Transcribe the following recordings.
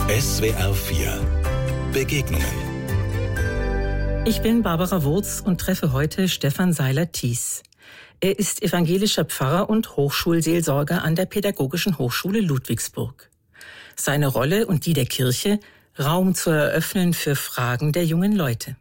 SWR 4 Begegnungen. Ich bin Barbara Wurz und treffe heute Stefan Seiler-Thies. Er ist evangelischer Pfarrer und Hochschulseelsorger an der Pädagogischen Hochschule Ludwigsburg. Seine Rolle und die der Kirche, Raum zu eröffnen für Fragen der jungen Leute.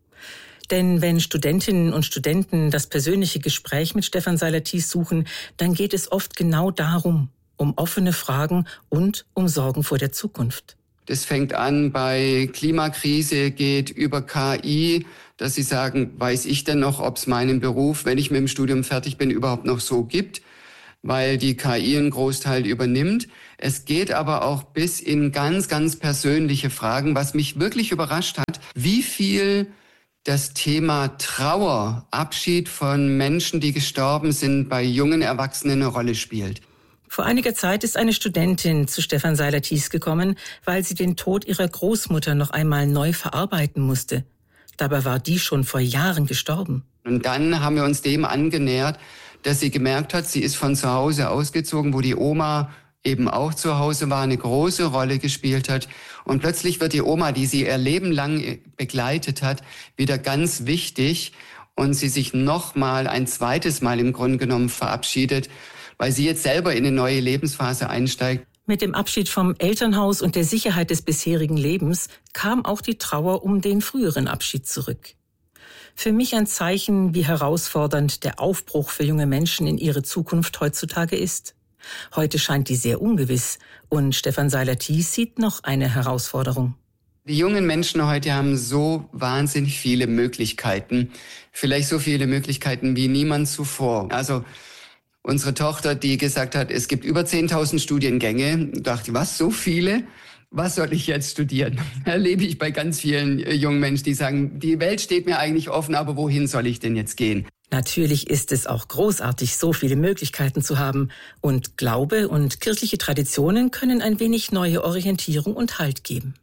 Denn wenn Studentinnen und Studenten das persönliche Gespräch mit Stefan Seiler-Thies suchen, dann geht es oft genau darum, um offene Fragen und um Sorgen vor der Zukunft. Das fängt an bei Klimakrise, geht über KI, dass sie sagen, weiß ich denn noch, ob es meinen Beruf, wenn ich mit dem Studium fertig bin, überhaupt noch so gibt, weil die KI einen Großteil übernimmt. Es geht aber auch bis in ganz, ganz persönliche Fragen, was mich wirklich überrascht hat, wie viel das Thema Trauer, Abschied von Menschen, die gestorben sind, bei jungen Erwachsenen eine Rolle spielt. Vor einiger Zeit ist eine Studentin zu Stefan Seiler-Thies gekommen, weil sie den Tod ihrer Großmutter noch einmal neu verarbeiten musste. Dabei war die schon vor Jahren gestorben. Und dann haben wir uns dem angenähert, dass sie gemerkt hat, sie ist von zu Hause ausgezogen, wo die Oma eben auch zu Hause war, eine große Rolle gespielt hat. Und plötzlich wird die Oma, die sie ihr Leben lang begleitet hat, wieder ganz wichtig und sie sich nochmal ein zweites Mal im Grunde genommen verabschiedet, weil sie jetzt selber in eine neue Lebensphase einsteigt. Mit dem Abschied vom Elternhaus und der Sicherheit des bisherigen Lebens kam auch die Trauer um den früheren Abschied zurück. Für mich ein Zeichen, wie herausfordernd der Aufbruch für junge Menschen in ihre Zukunft heutzutage ist. Heute scheint die sehr ungewiss und Stefan Seiler-Thies sieht noch eine Herausforderung. Die jungen Menschen heute haben so wahnsinnig viele Möglichkeiten, vielleicht so viele Möglichkeiten wie niemand zuvor. Also unsere Tochter, die gesagt hat, es gibt über 10.000 Studiengänge, dachte, was, so viele? Was soll ich jetzt studieren? Erlebe ich bei ganz vielen jungen Menschen, die sagen, die Welt steht mir eigentlich offen, aber wohin soll ich denn jetzt gehen? Natürlich ist es auch großartig, so viele Möglichkeiten zu haben. Und Glaube und kirchliche Traditionen können ein wenig neue Orientierung und Halt geben.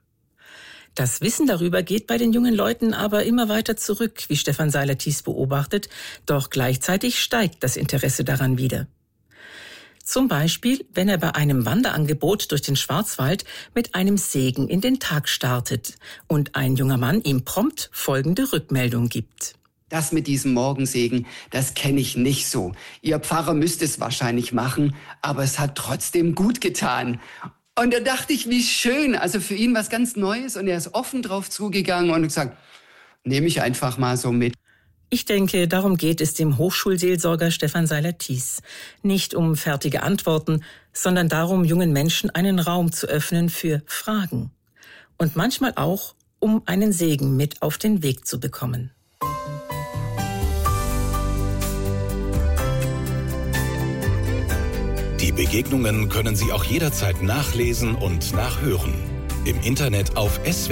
Das Wissen darüber geht bei den jungen Leuten aber immer weiter zurück, wie Stefan Seiler-Thies beobachtet, doch gleichzeitig steigt das Interesse daran wieder. Zum Beispiel, wenn er bei einem Wanderangebot durch den Schwarzwald mit einem Segen in den Tag startet und ein junger Mann ihm prompt folgende Rückmeldung gibt. Das mit diesem Morgensegen, das kenne ich nicht so. Ihr Pfarrer müsste es wahrscheinlich machen, aber es hat trotzdem gut getan. Und da dachte ich, wie schön, also für ihn was ganz Neues und er ist offen drauf zugegangen und gesagt, nehme ich einfach mal so mit. Ich denke, darum geht es dem Hochschulseelsorger Stefan Seiler-Thies. Nicht um fertige Antworten, sondern darum, jungen Menschen einen Raum zu öffnen für Fragen. Und manchmal auch, um einen Segen mit auf den Weg zu bekommen. Die Begegnungen können Sie auch jederzeit nachlesen und nachhören. Im Internet auf SWR.